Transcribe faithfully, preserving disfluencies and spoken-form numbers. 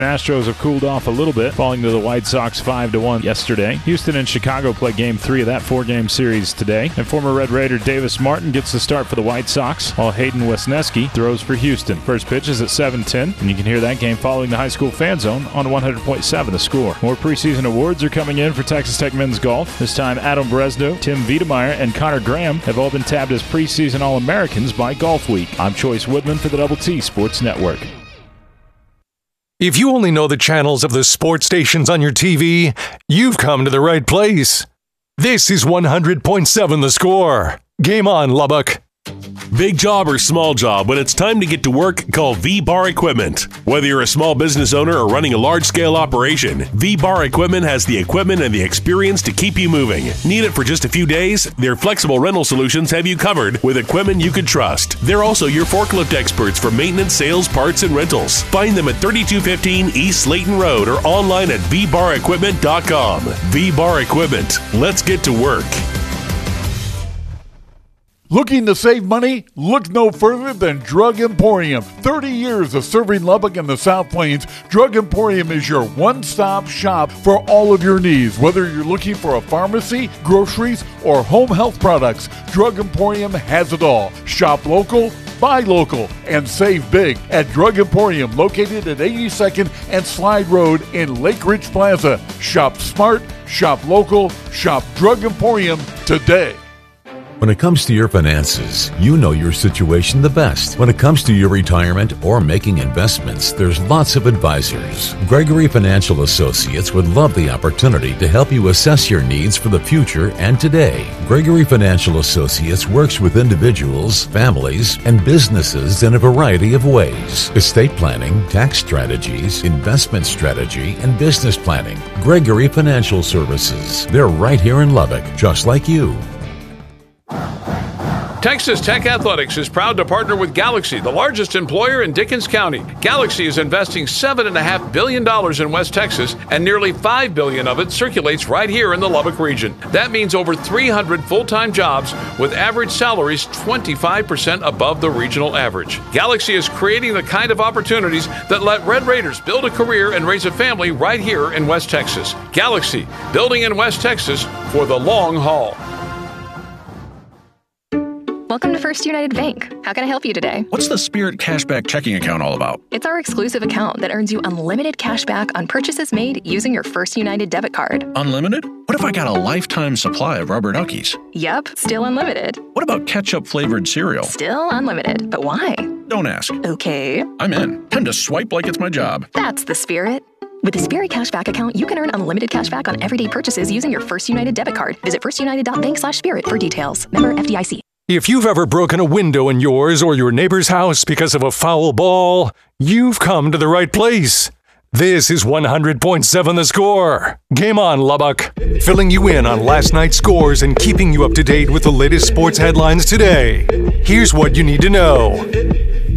Astros have cooled off a little bit, falling to the White Sox five to one yesterday. Houston and Chicago play game three of that four-game series today. And former Red Raider Davis Martin gets the start for the White Sox, while Hayden Wesneski throws for Houston. First pitch is at seven ten, and you can hear that game following the High School Fan Zone on one hundred point seven The Score. More preseason awards are coming in for Texas Tech men's golf. This time, Adam Bresno, Tim Wiedemeyer, and Connor Graham have all been tabbed as preseason All-Americans by Golf Week. I'm Choice Woodman for the Double T Sports Network. If you only know the channels of the sports stations on your T V, you've come to the right place. This is one hundred point seven The Score. Game on, Lubbock. Big job or small job, when it's time to get to work, call V-Bar Equipment. Whether you're a small business owner or running a large-scale operation, V-Bar Equipment has the equipment and the experience to keep you moving. Need it for just a few days? Their flexible rental solutions have you covered with equipment you can trust. They're also your forklift experts for maintenance, sales, parts, and rentals. Find them at thirty-two fifteen East Slayton Road or online at v bar equipment dot com. V-Bar Equipment. Let's get to work. Looking to save money? Look no further than Drug Emporium. thirty years of serving Lubbock and the South Plains, Drug Emporium is your one-stop shop for all of your needs. Whether you're looking for a pharmacy, groceries, or home health products, Drug Emporium has it all. Shop local, buy local, and save big at Drug Emporium, located at eighty-second and Slide Road in Lake Ridge Plaza. Shop smart, shop local, shop Drug Emporium today. When it comes to your finances, you know your situation the best. When it comes to your retirement or making investments, there's lots of advisors. Gregory Financial Associates would love the opportunity to help you assess your needs for the future and today. Gregory Financial Associates works with individuals, families, and businesses in a variety of ways. Estate planning, tax strategies, investment strategy, and business planning. Gregory Financial Services. They're right here in Lubbock, just like you. Texas Tech Athletics is proud to partner with Galaxy, the largest employer in Dickens County. Galaxy is investing seven point five billion dollars in West Texas, and nearly five billion dollars of it circulates right here in the Lubbock region. That means over three hundred full-time jobs with average salaries twenty-five percent above the regional average. Galaxy is creating the kind of opportunities that let Red Raiders build a career and raise a family right here in West Texas. Galaxy, building in West Texas for the long haul. Welcome to First United Bank. How can I help you today? What's the Spirit Cashback checking account all about? It's our exclusive account that earns you unlimited cash back on purchases made using your First United debit card. Unlimited? What if I got a lifetime supply of rubber duckies? Yep, still unlimited. What about ketchup-flavored cereal? Still unlimited, but why? Don't ask. Okay. I'm in. Time to swipe like it's my job. That's the spirit. With the Spirit Cashback account, you can earn unlimited cashback on everyday purchases using your First United debit card. Visit firstunited.bank slash spirit for details. Member F D I C. If you've ever broken a window in yours or your neighbor's house because of a foul ball, you've come to the right place. This is one hundred point seven The Score. Game on, Lubbock. Filling you in on last night's scores and keeping you up to date with the latest sports headlines today. Here's what you need to know.